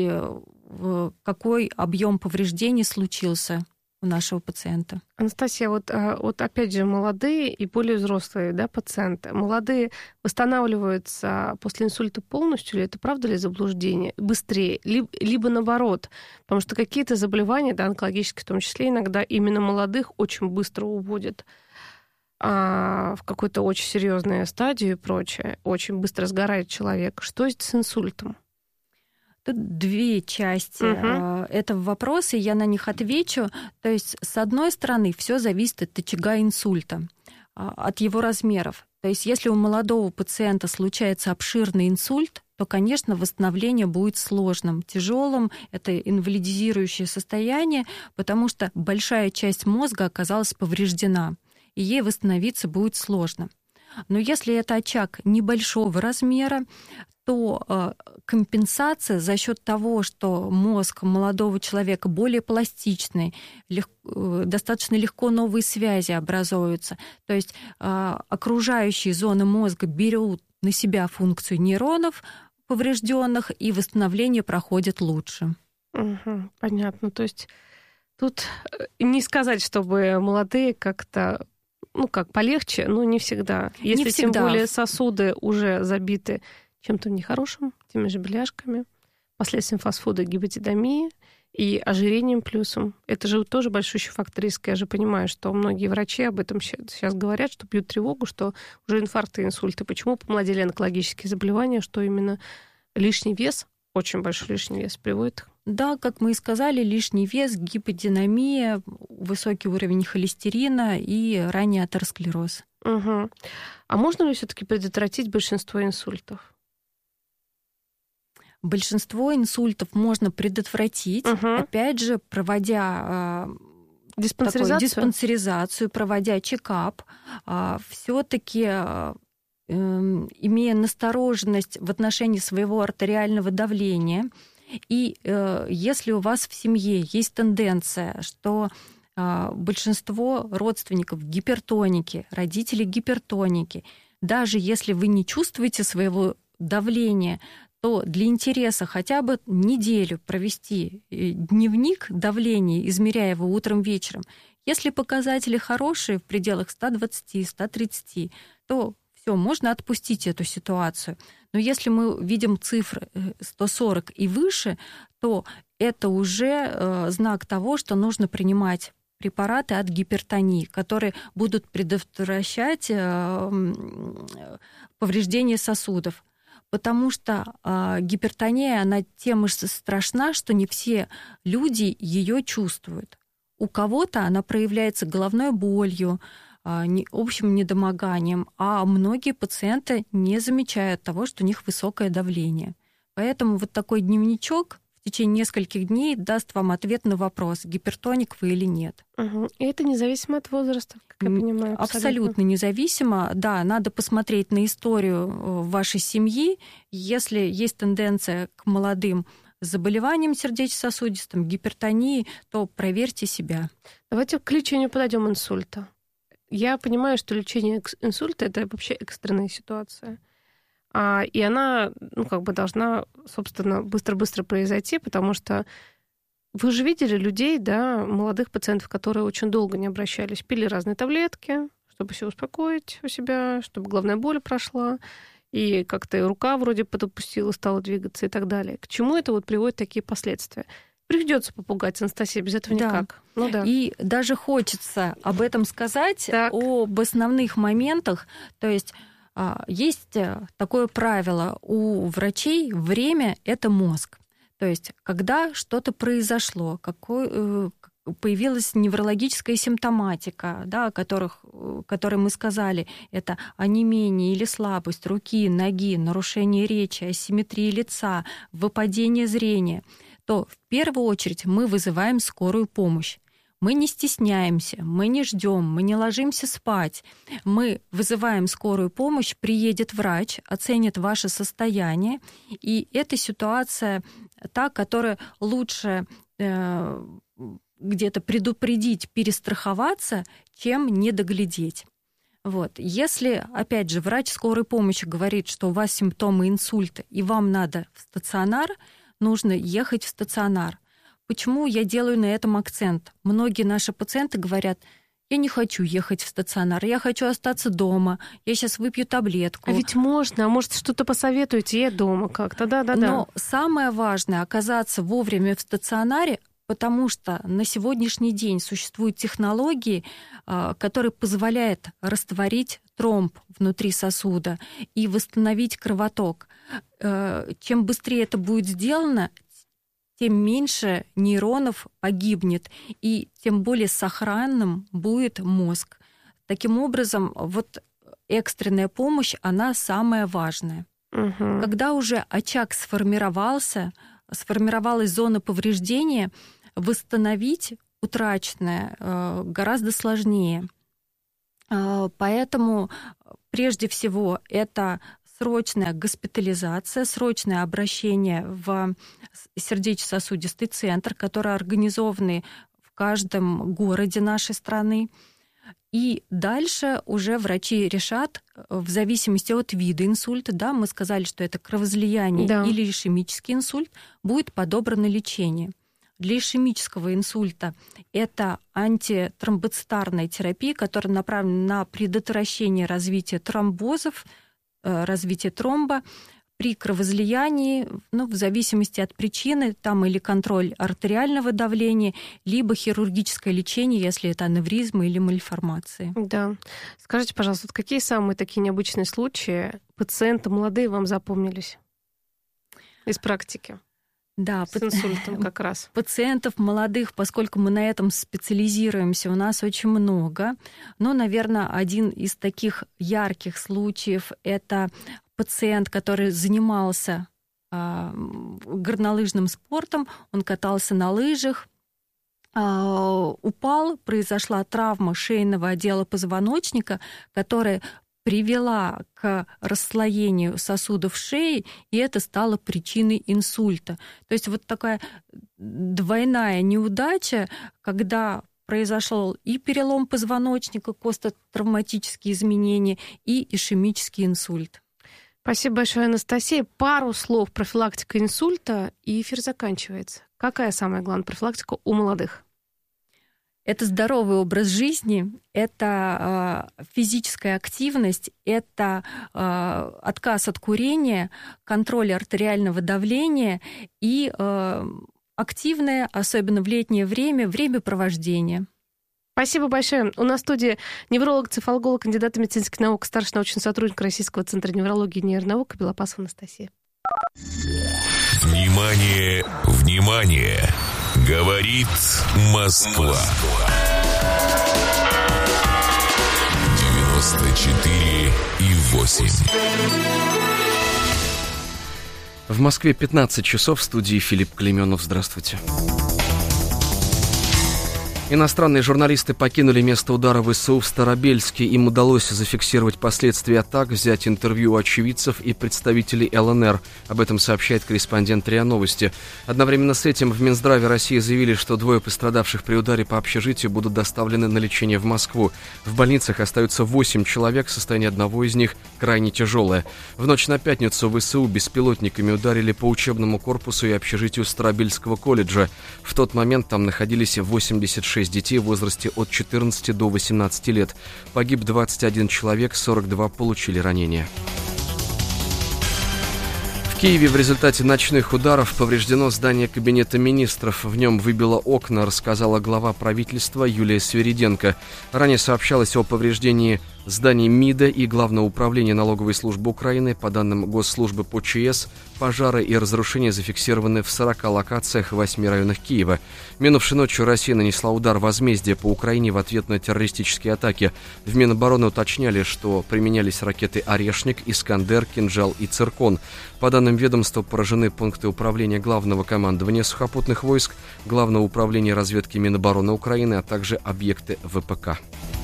A: какой объем повреждений случился у нашего пациента.
B: Анастасия, вот, вот опять же молодые и более взрослые, да, пациенты. Молодые восстанавливаются после инсульта полностью, или это правда ли заблуждение? Быстрее, либо, либо наоборот? Потому что какие-то заболевания, да, онкологические в том числе, иногда именно молодых очень быстро уводят а, в какую-то очень серьезную стадию и прочее. Очень быстро сгорает человек. Что с инсультом?
A: Тут две части
B: Угу.
A: этого вопроса, и я на них отвечу. То есть, с одной стороны, все зависит от очага инсульта, от его размеров. То есть, если у молодого пациента случается обширный инсульт, то, конечно, восстановление будет сложным, тяжелым. Это инвалидизирующее состояние, потому что большая часть мозга оказалась повреждена, и ей восстановиться будет сложно. Но если это очаг небольшого размера, то компенсация за счет того, что мозг молодого человека более пластичный, лег, достаточно легко новые связи образуются, то есть окружающие зоны мозга берут на себя функцию нейронов поврежденных, и восстановление проходит лучше.
B: Угу, понятно. То есть тут не сказать, чтобы молодые как-то, ну как, полегче, но не всегда. Если
A: не всегда.
B: Тем более сосуды уже забиты чем-то нехорошим, теми же беляшками, последствием фастфуда, гипотидомии и ожирением плюсом. Это же тоже большущий фактор риска. Я же понимаю, что многие врачи об этом сейчас говорят, что бьют тревогу, что уже инфаркты, инсульты. Почему помолодели онкологические заболевания, что именно лишний вес, очень большой лишний вес приводит?
A: Да, как мы и сказали, лишний вес, гиподинамия, высокий уровень холестерина и ранний атеросклероз.
B: Угу. А можно ли все-таки предотвратить большинство инсультов?
A: Большинство инсультов можно предотвратить, угу. опять же, проводя
B: диспансеризацию,
A: такой, диспансеризацию проводя чекап, все-таки имея настороженность в отношении своего артериального давления. И если у вас в семье есть тенденция, что большинство родственников гипертоники, родители гипертоники, даже если вы не чувствуете своего давления, то для интереса хотя бы неделю провести дневник давления, измеряя его утром-вечером. Если показатели хорошие, в пределах сто двадцать - сто тридцать, то все, можно отпустить эту ситуацию. Но если мы видим цифры сто сорок и выше, то это уже знак того, что нужно принимать препараты от гипертонии, которые будут предотвращать повреждение сосудов. Потому что э, гипертония, она тем и страшна, что не все люди ее чувствуют. У кого-то она проявляется головной болью, э, не, общим недомоганием, а многие пациенты не замечают того, что у них высокое давление. Поэтому вот такой дневничок в течение нескольких дней даст вам ответ на вопрос, гипертоник вы или нет.
B: Угу. И это независимо от возраста, как я понимаю?
A: Абсолютно, абсолютно независимо. Да, надо посмотреть на историю вашей семьи. Если есть тенденция к молодым заболеваниям сердечно-сосудистым, гипертонии, то проверьте себя.
B: Давайте к лечению подойдем инсульта. Я понимаю, что лечение инсульта – это вообще экстренная ситуация. И она, ну, как бы должна, собственно, быстро-быстро произойти, потому что вы же видели людей, да, молодых пациентов, которые очень долго не обращались, пили разные таблетки, чтобы все успокоить у себя, чтобы головная боль прошла, и как-то и рука вроде подопустила, стала двигаться и так далее. К чему это вот приводит такие последствия? Придется попугать, Анастасия, без этого
A: да.
B: никак. Ну, да.
A: И даже хочется об этом сказать, так. об основных моментах, то есть есть такое правило у врачей: время – это мозг. То есть когда что-то произошло, какой, появилась неврологическая симптоматика, да, о которых, которой мы сказали, это онемение или слабость руки, ноги, нарушение речи, асимметрия лица, выпадение зрения, то в первую очередь мы вызываем скорую помощь. Мы не стесняемся, мы не ждем, мы не ложимся спать. Мы вызываем скорую помощь, приедет врач, оценит ваше состояние. И эта ситуация та, которая лучше э, где-то предупредить, перестраховаться, чем не доглядеть. Вот. Если, опять же, врач скорой помощи говорит, что у вас симптомы инсульта и вам надо в стационар, нужно ехать в стационар. Почему я делаю на этом акцент? Многие наши пациенты говорят: я не хочу ехать в стационар, я хочу остаться дома, я сейчас выпью таблетку.
B: А ведь можно, а может, что-то посоветуете, я дома как-то, да-да-да.
A: Но самое важное — оказаться вовремя в стационаре, потому что на сегодняшний день существуют технологии, которые позволяют растворить тромб внутри сосуда и восстановить кровоток. Чем быстрее это будет сделано, тем меньше нейронов погибнет, и тем более сохранным будет мозг. Таким образом, вот экстренная помощь, она самая важная. Угу. Когда уже очаг сформировался, сформировалась зона повреждения, восстановить утраченное гораздо сложнее. Поэтому прежде всего это срочная госпитализация, срочное обращение в сердечно-сосудистый центр, который организован в каждом городе нашей страны. И дальше уже врачи решат, в зависимости от вида инсульта, да, мы сказали, что это кровоизлияние да. или ишемический инсульт, будет подобрано лечение. Для ишемического инсульта это антитромбоцитарная терапия, которая направлена на предотвращение развития тромбозов, развитие тромба. При кровоизлиянии, ну, в зависимости от причины, там или контроль артериального давления, либо хирургическое лечение, если это аневризма или мальформации.
B: Да. Скажите, пожалуйста, какие самые такие необычные случаи пациенты молодые вам запомнились из практики?
A: Да,
B: с инсультом как раз.
A: Пациентов молодых, поскольку мы на этом специализируемся, у нас очень много. Но, наверное, один из таких ярких случаев — это пациент, который занимался э, горнолыжным спортом, он катался на лыжах, э, упал, произошла травма шейного отдела позвоночника, которая привела к расслоению сосудов шеи, и это стало причиной инсульта. То есть вот такая двойная неудача, когда произошел и перелом позвоночника, костотравматические изменения, и ишемический инсульт.
B: Спасибо большое, Анастасия. Пару слов профилактика инсульта, и эфир заканчивается. Какая самая главная профилактика у молодых?
A: Это здоровый образ жизни, это э, физическая активность, это э, отказ от курения, контроль артериального давления и э, активное, особенно в летнее время, времяпровождение.
B: Спасибо большое. У нас в студии невролог, цефалголог, кандидат медицинских наук, старший научный сотрудник Российского центра неврологии и нейронаук Белопасова Анастасия.
C: Внимание, внимание! Говорит Москва. девяносто четыре и восемь.
D: В Москве пятнадцать часов, в студии Филипп Клейменов. Здравствуйте. Иностранные журналисты покинули место удара ВСУ в Старобельске. Им удалось зафиксировать последствия атак, взять интервью у очевидцев и представителей ЛНР. Об этом сообщает корреспондент РИА Новости. Одновременно с этим в Минздраве России заявили, что двое пострадавших при ударе по общежитию будут доставлены на лечение в Москву. В больницах остаются восемь человек, состояние одного из них крайне тяжелое. В ночь на пятницу ВСУ беспилотниками ударили по учебному корпусу и общежитию Старобельского колледжа. В тот момент там находились восемьдесят шесть детей в возрасте от четырнадцати до восемнадцати лет. Погиб двадцать один человек, сорок два получили ранения. В Киеве в результате ночных ударов повреждено здание Кабинета министров. В нем выбило окна, рассказала глава правительства Юлия Свириденко. Ранее сообщалось о повреждении зданий МИДа и Главного управления налоговой службы Украины. По данным Госслужбы по ЧС, пожары и разрушения зафиксированы в сорока локациях в восьми районах Киева. Минувшей ночью Россия нанесла удар возмездия по Украине в ответ на террористические атаки. В Минобороны уточняли, что применялись ракеты «Орешник», «Искандер», «Кинжал» и «Циркон». По данным ведомства, поражены пункты управления Главного командования сухопутных войск, Главного управления разведки Минобороны Украины, а также объекты ВПК.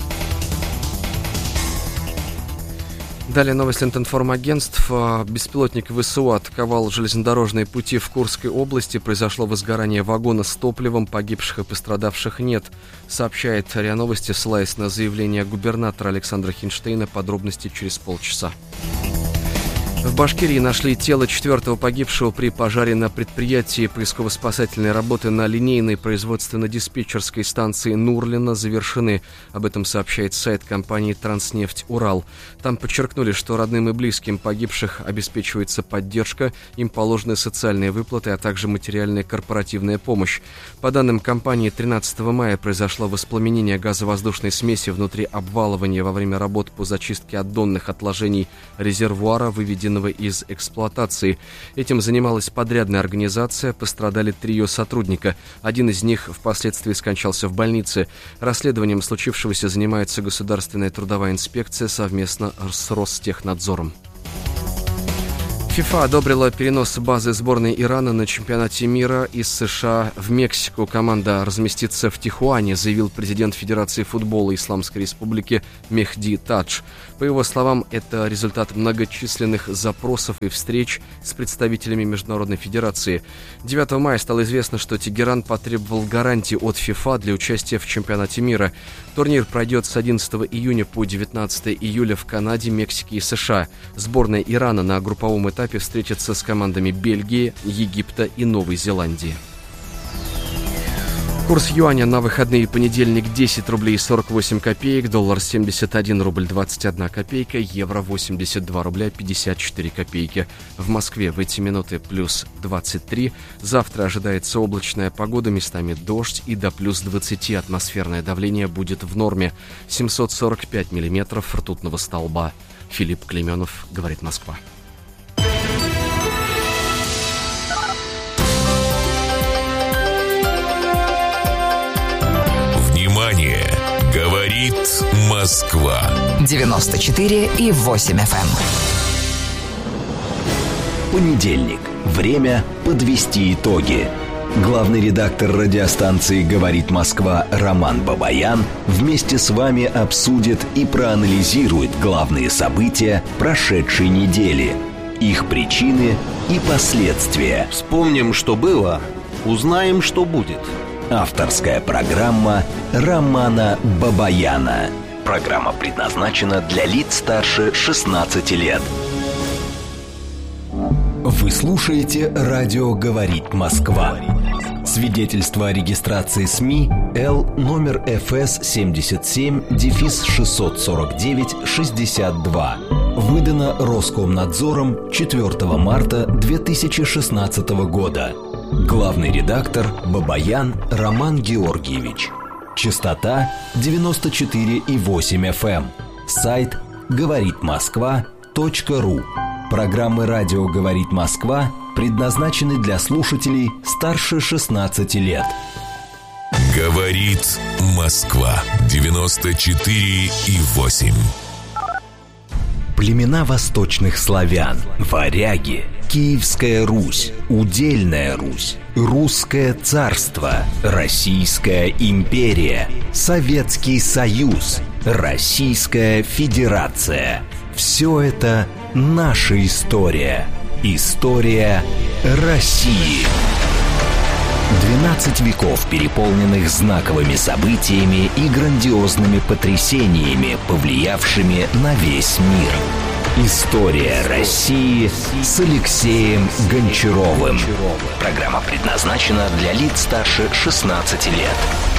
D: Далее новость Лентинформагентств. Беспилотник ВСУ атаковал железнодорожные пути в Курской области. Произошло возгорание вагона с топливом. Погибших и пострадавших нет, сообщает РИА Новости, ссылаясь на заявление губернатора Александра Хинштейна. Подробности через полчаса. В Башкирии нашли тело четвертого погибшего при пожаре на предприятии. Поисково-спасательные работы на линейной производственно-диспетчерской станции Нурлино завершены. Об этом сообщает сайт компании «Транснефть Урал». Там подчеркнули, что родным и близким погибших обеспечивается поддержка, им положены социальные выплаты, а также материальная корпоративная помощь. По данным компании, тринадцатого мая произошло воспламенение газовоздушной смеси внутри обвалывания во время работ по зачистке отдонных отложений резервуара, выведенного из эксплуатации. Этим занималась подрядная организация, пострадали три ее сотрудника. Один из них впоследствии скончался в больнице. Расследованием случившегося занимается Государственная трудовая инспекция совместно с Ростехнадзором. ФИФА одобрила перенос базы сборной Ирана на чемпионате мира из США в Мексику. Команда разместится в Тихуане, заявил президент Федерации футбола Исламской Республики Мехди Тадж. По его словам, это результат многочисленных запросов и встреч с представителями Международной Федерации. девятого мая стало известно, что Тегеран потребовал гарантий от ФИФА для участия в чемпионате мира. Турнир пройдет с одиннадцатого июня по девятнадцатого июля в Канаде, Мексике и США. Сборная Ирана на групповом этапе встретится с командами Бельгии, Египта и Новой Зеландии. Курс юаня на выходные понедельник десять рублей сорок восемь копеек, доллар семьдесят один рубль двадцать одна копейка, евро восемьдесят два рубля пятьдесят четыре копейки. В Москве в эти минуты плюс двадцать три. Завтра ожидается облачная погода, местами дождь и до плюс двадцати. Атмосферное давление будет в норме. семьсот сорок пять миллиметров ртутного столба. Филипп Клейменов, говорит Москва.
C: Внимание! Говорит Москва.
J: девяносто четыре и восемь эф эм.
G: Понедельник. Время подвести итоги. Главный редактор радиостанции «Говорит Москва» Роман Бабаян вместе с вами обсудит и проанализирует главные события прошедшей недели, их причины и последствия.
K: Вспомним, что было, узнаем, что будет.
G: Авторская программа Романа Бабаяна. Программа предназначена для лиц старше шестнадцати лет. Вы слушаете «Радио говорит Москва». Свидетельство о регистрации СМИ Л номер эф эс семьдесят семь шестьсот сорок девять шестьдесят два. Выдано Роскомнадзором четвёртого марта две тысячи шестнадцатого года. Главный редактор Бабаян Роман Георгиевич. Частота девяносто четыре и восемь эф эм. Сайт говорит москва точка ру. Программы «Радио говорит Москва» предназначены для слушателей старше шестнадцати лет.
C: Говорит Москва. девяносто четыре и восемь.
G: Племена восточных славян, варяги, Киевская Русь, Удельная Русь, Русское царство, Российская империя, Советский Союз, Российская Федерация. Все это наша история. История России. двенадцать веков, переполненных знаковыми событиями и грандиозными потрясениями, повлиявшими на весь мир. История России с Алексеем Гончаровым. Программа предназначена для лиц старше шестнадцати лет.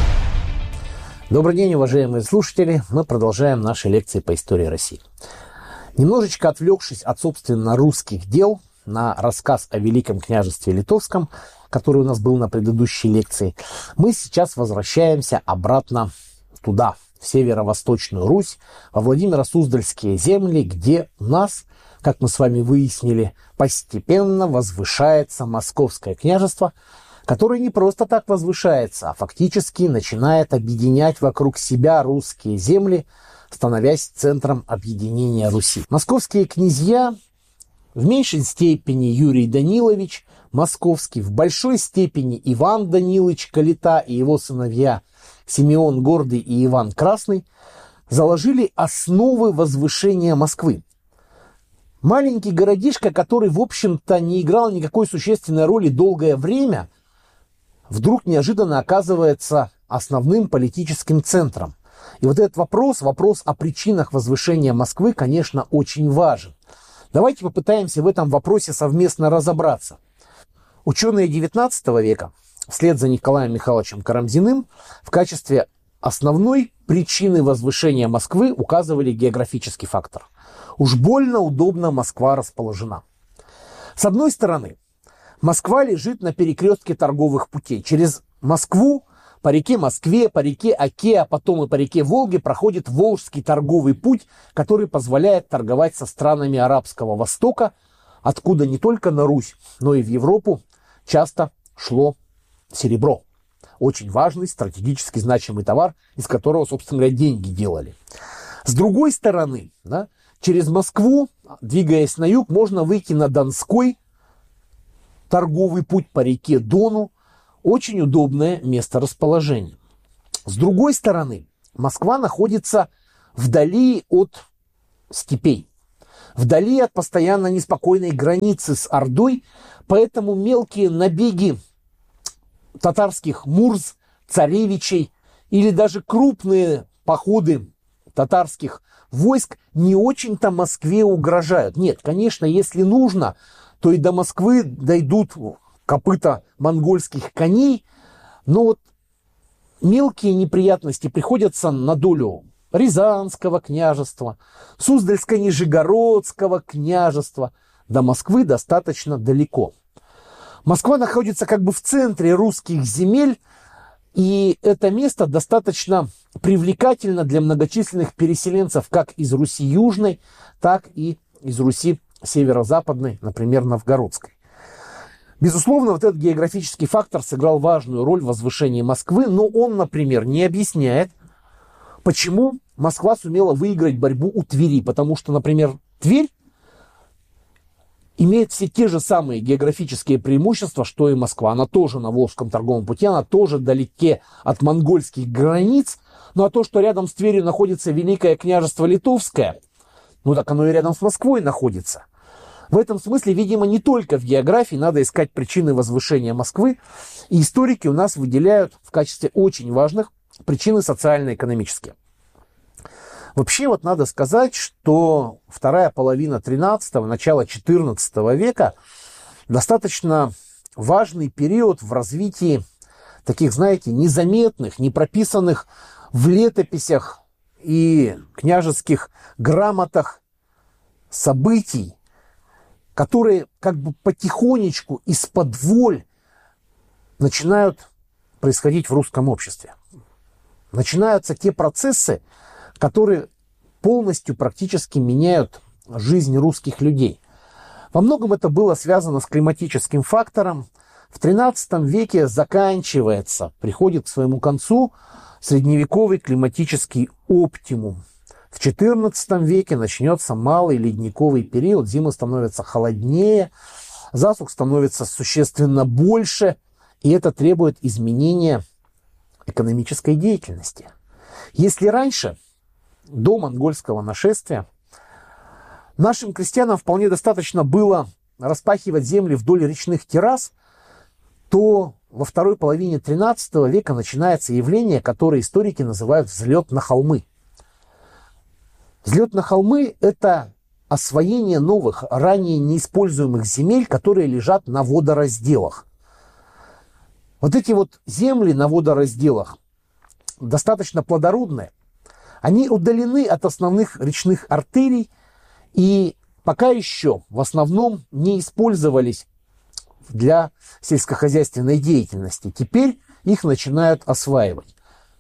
L: Добрый день, уважаемые слушатели. Мы продолжаем наши лекции по истории России. Немножечко отвлекшись от, собственно, русских дел на рассказ о Великом княжестве Литовском, который у нас был на предыдущей лекции, мы сейчас возвращаемся обратно туда, в северо-восточную Русь, во Владимиро-Суздальские земли, где у нас, как мы с вами выяснили, постепенно возвышается Московское княжество, которое не просто так возвышается, а фактически начинает объединять вокруг себя русские земли, становясь центром объединения Руси. Московские князья, в меньшей степени Юрий Данилович Московский, в большой степени Иван Данилович Калита и его сыновья Симеон Гордый и Иван Красный, заложили основы возвышения Москвы. Маленький городишко, который, в общем-то, не играл никакой существенной роли долгое время, вдруг неожиданно оказывается основным политическим центром. И вот этот вопрос, вопрос о причинах возвышения Москвы, конечно, очень важен. Давайте попытаемся в этом вопросе совместно разобраться. Ученые девятнадцатого века, вслед за Николаем Михайловичем Карамзиным, в качестве основной причины возвышения Москвы указывали географический фактор. Уж больно удобно Москва расположена. С одной стороны, Москва лежит на перекрестке торговых путей. Через Москву по реке Москве, по реке Оке, а потом и по реке Волге проходит Волжский торговый путь, который позволяет торговать со странами Арабского Востока, откуда не только на Русь, но и в Европу часто шло серебро. Очень важный, стратегически значимый товар, из которого, собственно говоря, деньги делали. С другой стороны, да, через Москву, двигаясь на юг, можно выйти на Донской торговый путь по реке Дону. Очень удобное месторасположение. С другой стороны, Москва находится вдали от степей, вдали от постоянно неспокойной границы с Ордой, поэтому мелкие набеги татарских мурз, царевичей или даже крупные походы татарских войск не очень-то Москве угрожают. Нет, конечно, если нужно, то и до Москвы дойдут копыта монгольских коней, но вот мелкие неприятности приходятся на долю Рязанского княжества, Суздальско-Нижегородского княжества. До Москвы достаточно далеко. Москва находится как бы в центре русских земель, и это место достаточно привлекательно для многочисленных переселенцев как из Руси Южной, так и из Руси Северо-Западной, например, Новгородской. Безусловно, вот этот географический фактор сыграл важную роль в возвышении Москвы, но он, например, не объясняет, почему Москва сумела выиграть борьбу у Твери, потому что, например, Тверь имеет все те же самые географические преимущества, что и Москва. Она тоже на Волжском торговом пути, она тоже далеке от монгольских границ. Ну а то, что рядом с Тверью находится Великое княжество Литовское, ну так оно и рядом с Москвой находится. В этом смысле, видимо, не только в географии надо искать причины возвышения Москвы. И историки у нас выделяют в качестве очень важных причины социально-экономические. Вообще вот надо сказать, что вторая половина тринадцатого, начало четырнадцатого века достаточно важный период в развитии таких, знаете, незаметных, не прописанных в летописях и княжеских грамотах событий, которые как бы потихонечку из-под воль начинают происходить в русском обществе. Начинаются те процессы, которые полностью практически меняют жизнь русских людей. Во многом это было связано с климатическим фактором. В тринадцатом веке заканчивается, приходит к своему концу средневековый климатический оптимум. В четырнадцатом веке начнется малый ледниковый период, зимы становятся холоднее, засух становится существенно больше, и это требует изменения экономической деятельности. Если раньше, до монгольского нашествия, нашим крестьянам вполне достаточно было распахивать земли вдоль речных террас, то во второй половине тринадцатого века начинается явление, которое историки называют взлет на холмы. Взлет на холмы – это освоение новых, ранее неиспользуемых земель, которые лежат на водоразделах. Вот эти вот земли на водоразделах достаточно плодородные. Они удалены от основных речных артерий и пока еще в основном не использовались для сельскохозяйственной деятельности. Теперь их начинают осваивать.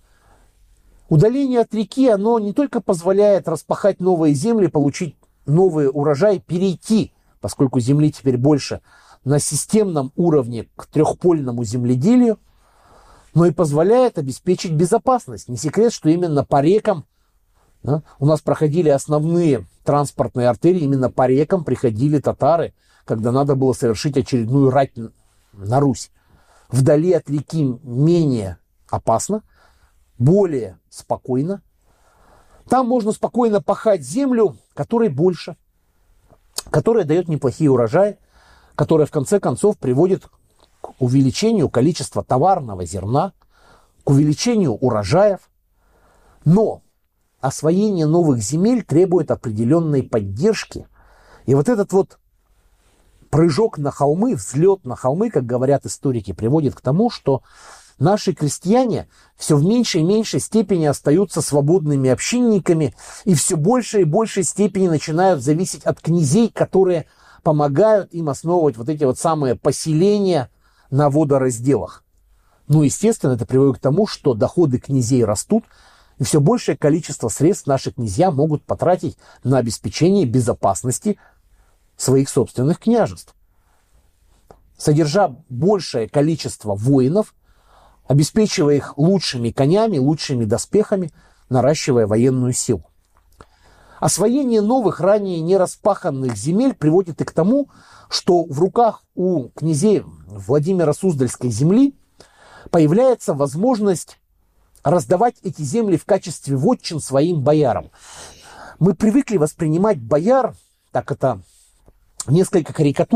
L: Удаление от реки, оно не только позволяет распахать новые земли, получить новый урожай, перейти, поскольку земли теперь больше, на системном уровне к трехпольному земледелию, но и позволяет обеспечить безопасность. Не секрет, что именно по рекам, да, у нас проходили основные транспортные артерии, именно по рекам приходили татары, когда надо было совершить очередную рать на Русь. Вдали от реки менее опасно, более спокойно. Там можно спокойно пахать землю, которой больше, которая дает неплохие урожаи, которая в конце концов приводит к увеличению количества товарного зерна, к увеличению урожаев. Но освоение новых земель требует определенной поддержки И вот этот вот прыжок на холмы, взлет на холмы, как говорят историки, приводит к тому, что наши крестьяне все в меньшей и меньшей степени остаются свободными общинниками и все большей и большей степени начинают зависеть от князей, которые помогают им основывать вот эти вот самые поселения на водоразделах. Ну, естественно, это приводит к тому, что доходы князей растут, и все большее количество средств наши князья могут потратить на обеспечение безопасности своих собственных княжеств. Содержа большее количество воинов, обеспечивая их лучшими конями, лучшими доспехами, наращивая военную силу. Освоение новых, ранее не распаханных земель приводит и к тому, что в руках у князей Владимира Суздальской земли появляется возможность раздавать эти земли в качестве вотчин своим боярам. Мы привыкли воспринимать бояр, так это несколько карикатурно,